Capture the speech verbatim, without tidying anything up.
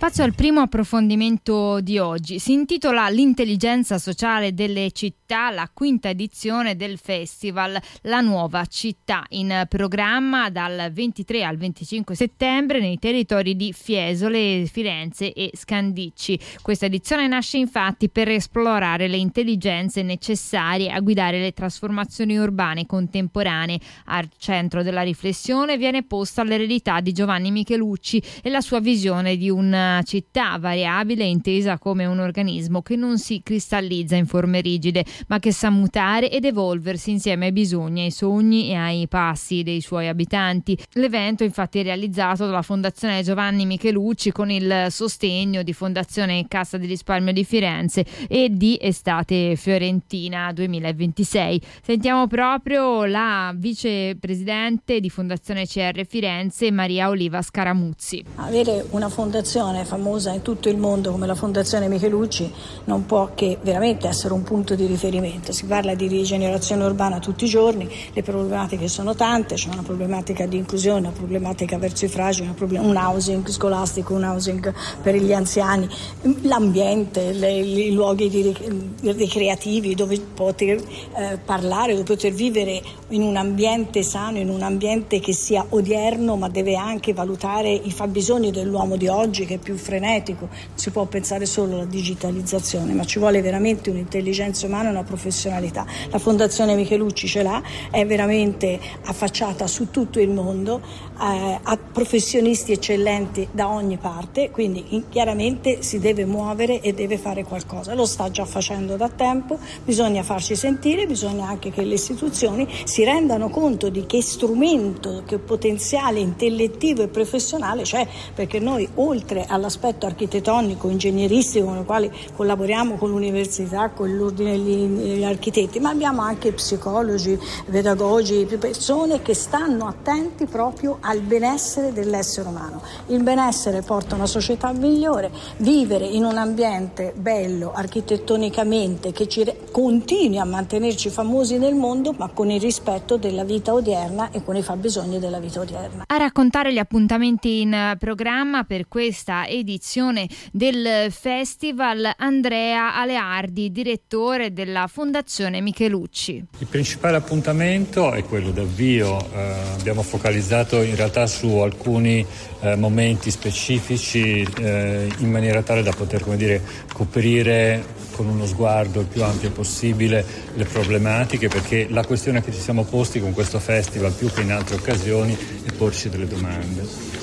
spazio al primo approfondimento di oggi. Si intitola L'intelligenza sociale delle città, la quinta edizione del festival La Nuova Città, in programma dal ventitré al venticinque settembre nei territori di Fiesole, Firenze e Scandicci. Questa edizione nasce infatti per esplorare le intelligenze necessarie a guidare le trasformazioni urbane contemporanee. Al centro della riflessione viene posta l'eredità di Giovanni Michelucci e la sua visione di una città variabile intesa come un organismo che non si cristallizza in forme rigide, ma che sa mutare ed evolversi insieme ai bisogni, ai sogni e ai passi dei suoi abitanti. L'evento infatti è realizzato dalla Fondazione Giovanni Michelucci con il sostegno di Fondazione Cassa di Risparmio di Firenze e di Estate Fiorentina duemilaventisei. Sentiamo proprio la vicepresidente di Fondazione C R Firenze, Maria Oliva Scaramuzzi. Avere una fondazione famosa in tutto il mondo come la Fondazione Michelucci non può che veramente essere un punto di riferimento. Si parla di rigenerazione urbana tutti i giorni, le problematiche sono tante, c'è una problematica di inclusione, una problematica verso i fragili, un housing scolastico, un housing per gli anziani, l'ambiente, le, i luoghi di, ricreativi dove poter eh, parlare, dove poter vivere in un ambiente sano, in un ambiente che sia odierno ma deve anche valutare i fabbisogni dell'uomo di oggi che è più frenetico. Non si può pensare solo alla digitalizzazione, ma ci vuole veramente un'intelligenza umana e una professionalità. La Fondazione Michelucci ce l'ha, è veramente affacciata su tutto il mondo, eh, ha professionisti eccellenti da ogni parte, quindi in, chiaramente si deve muovere e deve fare qualcosa. Lo sta già facendo da tempo, bisogna farci sentire, bisogna anche che le istituzioni si rendano conto di che strumento, che potenziale intellettivo e professionale c'è, perché noi oltre all'aspetto architettonico, ingegneristico con il quale collaboriamo con l'università, con l'ordine degli architetti, ma abbiamo anche psicologi, pedagogi, persone che stanno attenti proprio al benessere dell'essere umano. Il benessere porta a una società migliore, vivere in un ambiente bello architettonicamente che ci continui a mantenerci famosi nel mondo, ma con il rispetto della vita odierna e con i fabbisogni della vita odierna. A raccontare gli appuntamenti in programma per questa edizione del festival Andrea Aleardi, direttore della Fondazione Michelucci. Il principale appuntamento è quello d'avvio, eh, abbiamo focalizzato in realtà su alcuni eh, momenti specifici eh, in maniera tale da poter, come dire, coprire con uno sguardo il più ampio possibile le problematiche, perché la questione che ci siamo posti con questo festival più che in altre occasioni è porci delle domande.